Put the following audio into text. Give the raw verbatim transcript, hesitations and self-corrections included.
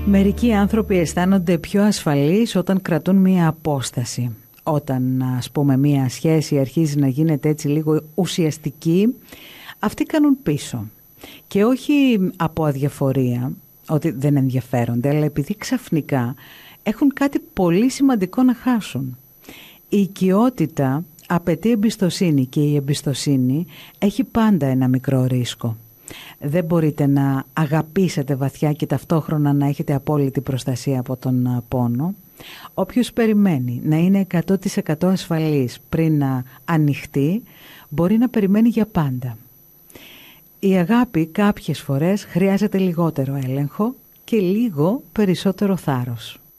Μερικοί άνθρωποι αισθάνονται πιο ασφαλείς όταν κρατούν μία απόσταση. Όταν, ας πούμε, μία σχέση αρχίζει να γίνεται έτσι λίγο ουσιαστική, αυτοί κάνουν πίσω. Και όχι από αδιαφορία, ότι δεν ενδιαφέρονται, αλλά επειδή ξαφνικά έχουν κάτι πολύ σημαντικό να χάσουν. Η οικειότητα απαιτεί εμπιστοσύνη και η εμπιστοσύνη έχει πάντα ένα μικρό ρίσκο. Δεν μπορείτε να αγαπήσετε βαθιά και ταυτόχρονα να έχετε απόλυτη προστασία από τον πόνο. Όποιος περιμένει να είναι εκατό τοις εκατό ασφαλής πριν να ανοιχτεί, μπορεί να περιμένει για πάντα. Η αγάπη κάποιες φορές χρειάζεται λιγότερο έλεγχο και λίγο περισσότερο θάρρος.